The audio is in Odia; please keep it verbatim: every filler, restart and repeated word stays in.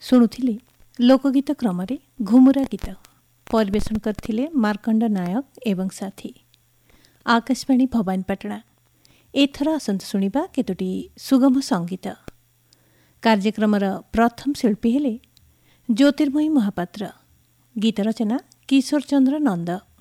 ଶୁଣୁଥିଲେ ଲୋକଗୀତ କ୍ରମରେ ଘୁମୁରା ଗୀତ ପରିବେଷଣ କରିଥିଲେ ମାର୍କଣ୍ଡ ନାୟକ ଏବଂ ସାଥୀ। ଆକାଶବାଣୀ ଭବାନୀପାଟଣା। ଏଥର ଆସନ୍ତୁ ଶୁଣିବା କେତୋଟି ସୁଗମ ସଙ୍ଗୀତ। କାର୍ଯ୍ୟକ୍ରମର ପ୍ରଥମ ଶିଳ୍ପୀ ହେଲେ ଜ୍ୟୋତିର୍ମୟୀ ମହାପାତ୍ର। ଗୀତ ରଚନା କିଶୋର ଚନ୍ଦ୍ର ନନ୍ଦ।